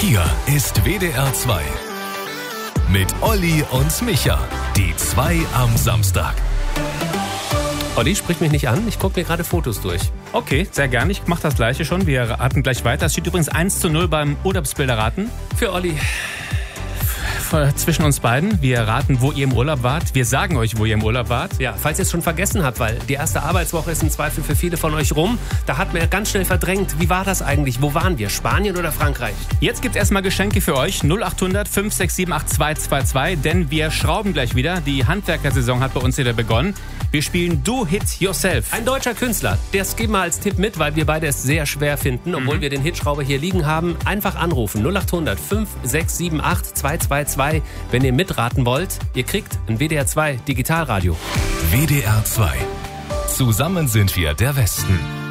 Hier ist WDR 2 mit Olli und Micha. Die 2 am Samstag. Olli, sprich mich nicht an. Ich gucke mir gerade Fotos durch. Okay, sehr gerne. Ich mache das Gleiche schon. Wir raten gleich weiter. Es steht übrigens 1:0 beim Urlaubsbilderraten. Für Olli. Zwischen uns beiden. Wir raten, wo ihr im Urlaub wart. Wir sagen euch, wo ihr im Urlaub wart. Ja, falls ihr es schon vergessen habt, weil die erste Arbeitswoche ist im Zweifel für viele von euch rum. Da hat man ganz schnell verdrängt. Wie war das eigentlich? Wo waren wir? Spanien oder Frankreich? Jetzt gibt's erstmal Geschenke für euch. 0800 567 8222. Denn wir schrauben gleich wieder. Die Handwerkersaison hat bei uns wieder begonnen. Wir spielen Do It Yourself. Ein deutscher Künstler. Das geben wir als Tipp mit, weil wir beide es sehr schwer finden. Obwohl wir den Hitschrauber hier liegen haben. Einfach anrufen. 0800 567 8222. Wenn ihr mitraten wollt, ihr kriegt ein WDR 2 Digitalradio. WDR 2. Zusammen sind wir der Westen.